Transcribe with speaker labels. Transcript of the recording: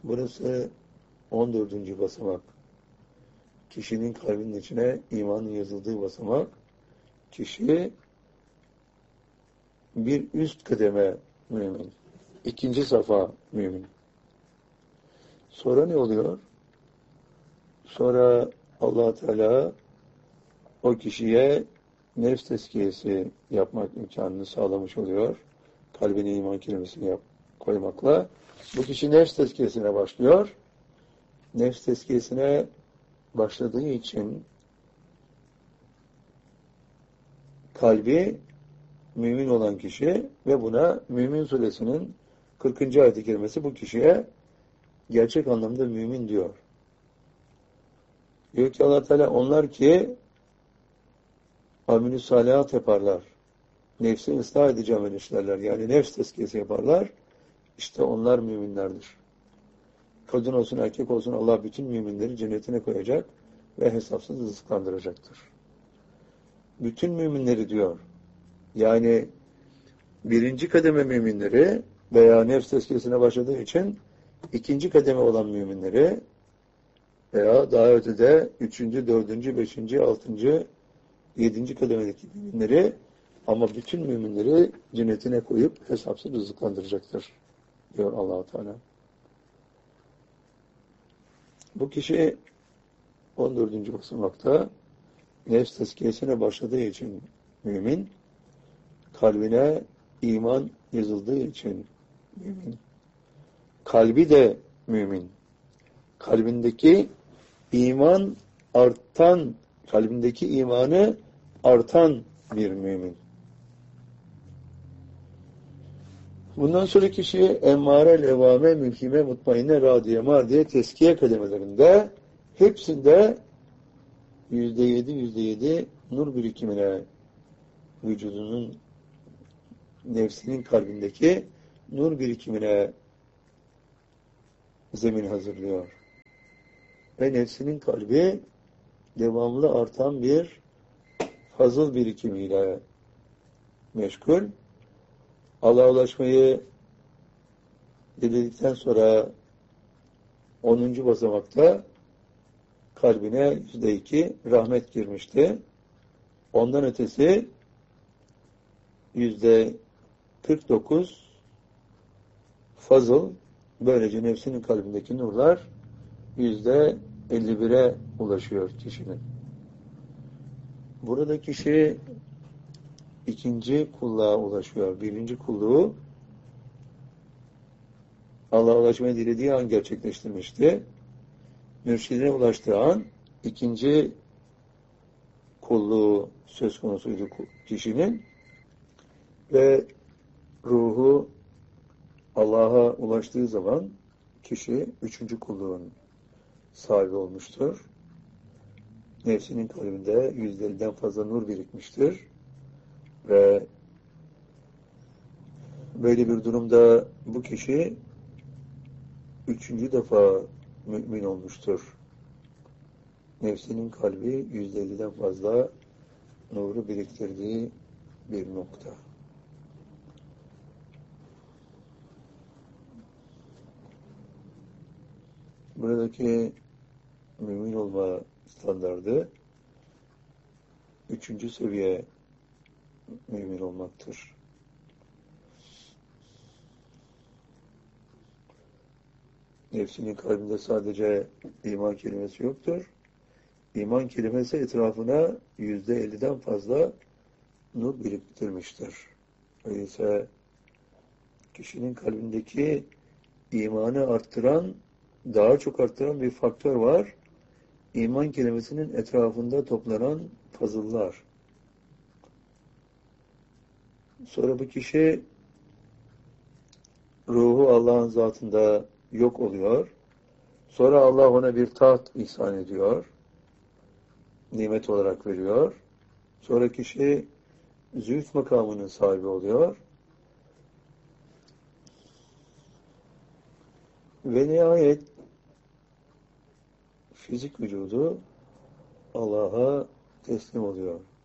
Speaker 1: Burası 14. basamak. Kişinin kalbinin içine imanın yazıldığı basamak. Kişi bir üst kademe mümin. İkinci safa mümin. Sonra ne oluyor? Sonra Allah Teala o kişiye nefs tezkiyesi yapmak imkanını sağlamış oluyor. Kalbine iman kelimesini koymakla. Bu kişi nefs tezkiyesine başlıyor. Nefs tezkiyesine başladığı için kalbi mümin olan kişi ve buna Mümin Suresinin 40. ayet-i kerimesi bu kişiye gerçek anlamda mümin diyor. Diyor ki Allah Teala onlar ki amel-i salihat yaparlar. Nefsi ıslah edici amel işlerler. Yani nefs tezkiyesi yaparlar. İşte onlar müminlerdir. Kadın olsun erkek olsun Allah bütün müminleri cennetine koyacak ve hesapsız rızıklandıracaktır. Bütün müminleri diyor. Yani birinci kademe müminleri veya nefs tezkiyesine başladığı için ikinci kademe olan müminleri veya daha ötede 3. 4. 5. 6. 7. kademedeki müminleri ama bütün müminleri cennetine koyup hesapsız rızıklandıracaktır diyor Allah-u Teala. Bu kişi 14. basamakta nefs tezkiyesine başladığı için mümin, kalbine iman yazıldığı için mümin. Kalbi de mümin. Kalbindeki iman artan, kalbindeki imanı artan bir mümin. Bundan sonra kişi emmare, levame, mülhime, mutmainne, radiye, mardiye, teskiye kademelerinde hepsinde %7 nur birikimine vücudunun, nefsinin kalbindeki nur birikimine zemin hazırlıyor. Ve nefsinin kalbi devamlı artan bir fazıl birikimiyle meşgul. Allah'a ulaşmayı diledikten sonra 10. basamakta kalbine %2 rahmet girmişti. Ondan ötesi %49 fazıl, böylece nefsinin kalbindeki nurlar %51'e ulaşıyor kişinin. Burada kişi ikinci kulluğa ulaşıyor. Birinci kulluğu Allah'a ulaşmayı dilediği an gerçekleştirmişti. Mürşidine ulaştığı an ikinci kulluğu söz konusuydu kişinin ve ruhu Allah'a ulaştığı zaman kişi üçüncü kulluğun sahibi olmuştur. Nefsinin kalbinde %50'den fazla nur birikmiştir. Ve böyle bir durumda bu kişi üçüncü defa mümin olmuştur. Nefsinin kalbi %50'den fazla nuru biriktirdiği bir nokta. Buradaki mümin olma standardı üçüncü seviye mümin olmaktır. Nefsinin kalbinde sadece iman kelimesi yoktur. İman kelimesi etrafına %50'den fazla nur biriktirmiştir. Öyleyse kişinin kalbindeki imanı arttıran, daha çok arttıran bir faktör var. İman kelimesinin etrafında toplanan fazıllar. Sonra bu kişi ruhu Allah'ın zatında yok oluyor. Sonra Allah ona bir taht ihsan ediyor. Nimet olarak veriyor. Sonra kişi zühd makamının sahibi oluyor. Ve nihayet fizik vücudu Allah'a teslim oluyor.